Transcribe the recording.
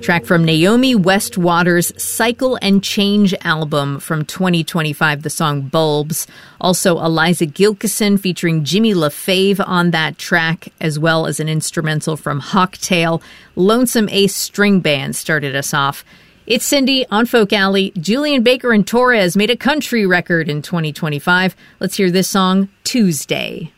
Track from Naomi West Waters' Cycle and Change album from 2025, the song Bulbs. Also, Eliza Gilkison featuring Jimmy LaFave on that track, as well as an instrumental from Hawktail. Lonesome Ace String Band started us off. It's Cindy on Folk Alley. Julian Baker and Torres made a country record in 2025. Let's hear this song, Tuesday.